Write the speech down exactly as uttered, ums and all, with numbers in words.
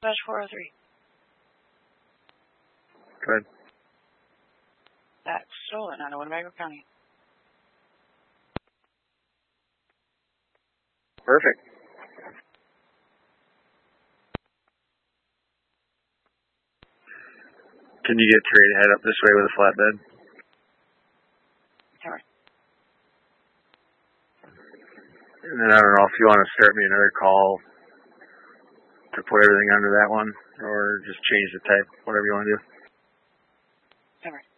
Dash four oh three. Go ahead. That's stolen out of Winnebago County. Perfect. Can you get Trey to head up this way with a flatbed? Sure. And then I don't know if you want to start me another call to put everything under that one, or just change the type, whatever you want to do. Sure.